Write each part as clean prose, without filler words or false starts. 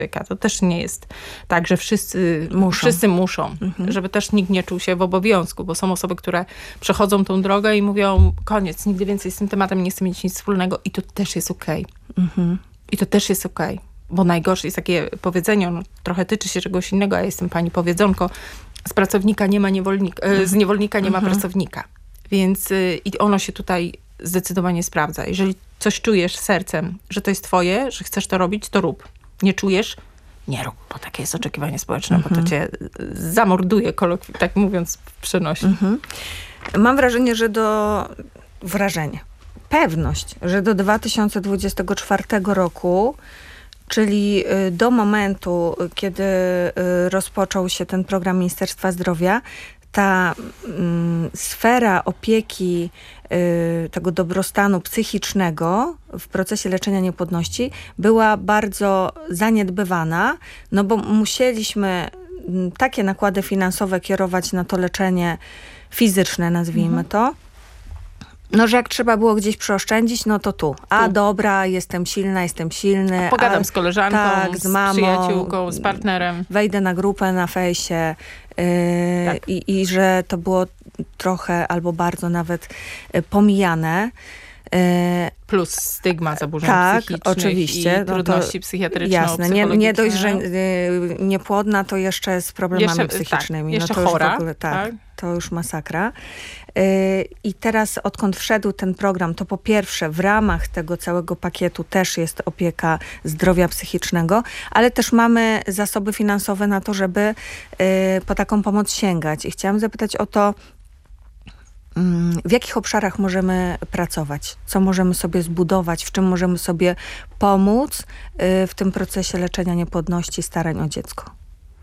To też nie jest tak, że wszyscy muszą, żeby też nikt nie czuł się w obowiązku, bo są osoby, które przechodzą tą drogę i mówią, koniec, nigdy więcej z tym tematem nie chcę mieć nic wspólnego i to też jest okej. I to też jest okej. Bo najgorsze jest takie powiedzenie, ono trochę tyczy się czegoś innego, ja jestem pani powiedzonko, z pracownika nie ma niewolnika, z niewolnika nie ma pracownika. Więc i ono się tutaj zdecydowanie sprawdza. Jeżeli coś czujesz sercem, że to jest twoje, że chcesz to robić, to rób. Nie czujesz? Nie rób, bo takie jest oczekiwanie społeczne, bo to cię zamorduje, tak mówiąc w przenośni. Mam wrażenie, pewność, że do 2024 roku, czyli do momentu, kiedy rozpoczął się ten program Ministerstwa Zdrowia, ta sfera opieki, tego dobrostanu psychicznego w procesie leczenia niepłodności była bardzo zaniedbywana, no bo musieliśmy takie nakłady finansowe kierować na to leczenie fizyczne, nazwijmy to, no, że jak trzeba było gdzieś przeoszczędzić, no to tu. Dobra, jestem silny. Pogadam z koleżanką, tak, z mamą, przyjaciółką, z partnerem. Wejdę na grupę na fejsie i że to było trochę albo bardzo nawet pomijane. Plus stygma zaburzeń psychicznych oczywiście. I trudności psychiatryczno-psychologiczne. Jasne. Nie dość, że niepłodna, to jeszcze z problemami psychicznymi. Jeszcze to chora. Już w ogóle, to już masakra. I teraz odkąd wszedł ten program, to po pierwsze w ramach tego całego pakietu też jest opieka zdrowia psychicznego, ale też mamy zasoby finansowe na to, żeby po taką pomoc sięgać. I chciałam zapytać o to, w jakich obszarach możemy pracować? Co możemy sobie zbudować? W czym możemy sobie pomóc w tym procesie leczenia niepłodności, starań o dziecko?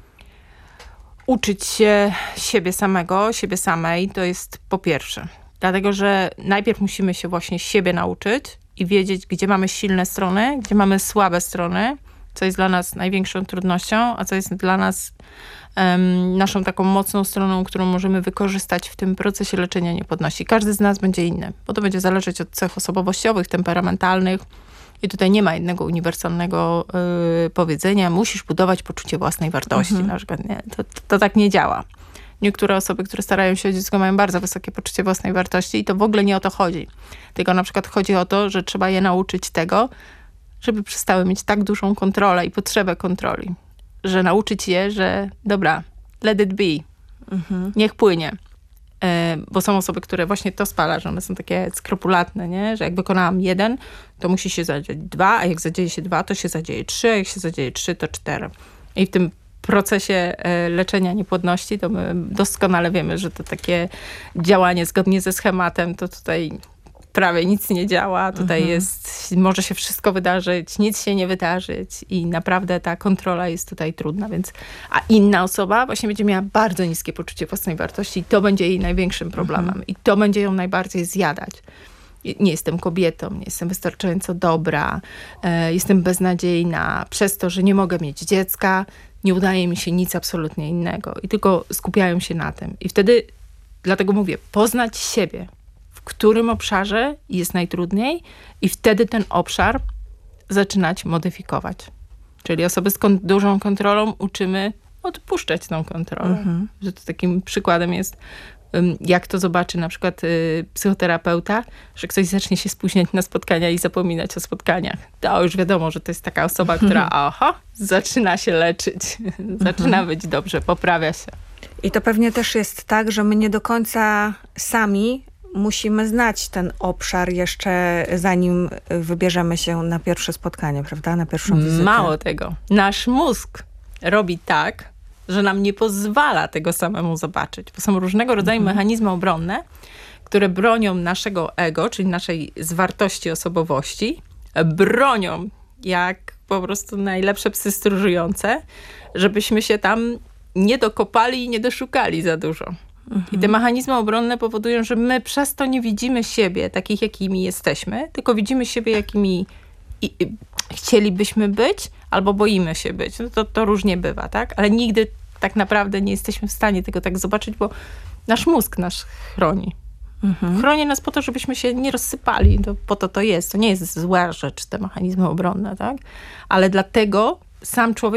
Uczyć się siebie samego, siebie samej, to jest po pierwsze. Dlatego, że najpierw musimy się właśnie siebie nauczyć i wiedzieć, gdzie mamy silne strony, gdzie mamy słabe strony, co jest dla nas największą trudnością, a co jest dla nas naszą taką mocną stroną, którą możemy wykorzystać w tym procesie leczenia niepłodności. Każdy z nas będzie inny, bo to będzie zależeć od cech osobowościowych, temperamentalnych i tutaj nie ma jednego uniwersalnego powiedzenia, musisz budować poczucie własnej wartości. Na przykład nie, to tak nie działa. Niektóre osoby, które starają się o dziecko, mają bardzo wysokie poczucie własnej wartości i to w ogóle nie o to chodzi. Tylko na przykład chodzi o to, że trzeba je nauczyć tego, żeby przestały mieć tak dużą kontrolę i potrzebę kontroli. Że nauczyć je, że dobra, let it be. Niech płynie. Bo są osoby, które właśnie to spala, że one są takie skrupulatne, nie? Że jak wykonałam 1, to musi się zadziać 2, a jak zadzieje się 2, to się zadzieje 3, a jak się zadzieje 3, to 4. I w tym procesie leczenia niepłodności, to my doskonale wiemy, że to takie działanie zgodnie ze schematem, to tutaj prawie nic nie działa. Tutaj może się wszystko wydarzyć, nic się nie wydarzyć i naprawdę ta kontrola jest tutaj trudna, więc a inna osoba właśnie będzie miała bardzo niskie poczucie własnej wartości i to będzie jej największym problemem i to będzie ją najbardziej zjadać. Nie jestem kobietą, nie jestem wystarczająco dobra, jestem beznadziejna, przez to, że nie mogę mieć dziecka, nie udaje mi się nic absolutnie innego i tylko skupiają się na tym. I wtedy, dlatego mówię, poznać siebie, w którym obszarze jest najtrudniej i wtedy ten obszar zaczynać modyfikować. Czyli osoby z dużą kontrolą uczymy odpuszczać tą kontrolę. Że to takim przykładem jest, jak to zobaczy na przykład psychoterapeuta, że ktoś zacznie się spóźniać na spotkania i zapominać o spotkaniach. To już wiadomo, że to jest taka osoba, która zaczyna się leczyć, zaczyna być dobrze, poprawia się. I to pewnie też jest tak, że my nie do końca sami musimy znać ten obszar jeszcze zanim wybierzemy się na pierwsze spotkanie, prawda? Na pierwszą wizytę. Mało tego. Nasz mózg robi tak, że nam nie pozwala tego samemu zobaczyć. Bo są różnego rodzaju mechanizmy obronne, które bronią naszego ego, czyli naszej zwartości osobowości. Bronią jak po prostu najlepsze psy stróżujące, żebyśmy się tam nie dokopali i nie doszukali za dużo. I te mechanizmy obronne powodują, że my przez to nie widzimy siebie takich, jakimi jesteśmy, tylko widzimy siebie, jakimi chcielibyśmy być, albo boimy się być. No to różnie bywa, tak? Ale nigdy tak naprawdę nie jesteśmy w stanie tego tak zobaczyć, bo nasz mózg nas chroni. Chroni nas po to, żebyśmy się nie rozsypali. Po to jest. To nie jest zła rzecz, te mechanizmy obronne, tak? Ale dlatego sam człowiek